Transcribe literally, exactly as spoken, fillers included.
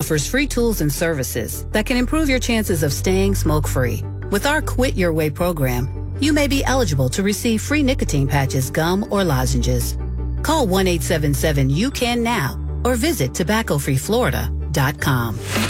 offers free tools and services that can improve your chances of staying smoke-free. With our Quit Your Way program, you may be eligible to receive free nicotine patches, gum, or lozenges. Call one eight seven seven, U C A N now or visit tobacco free florida dot com.